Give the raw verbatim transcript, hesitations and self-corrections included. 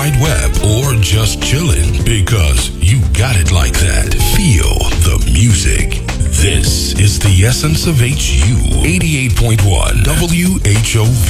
Wide Web or just chillin', because you got it like that. Feel the music. This is the essence of H U eighty-eight point one W H O V.